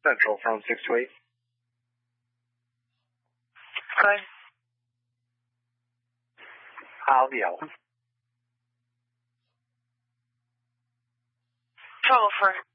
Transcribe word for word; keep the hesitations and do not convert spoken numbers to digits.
Central from six to eight. Good. How the L. Control for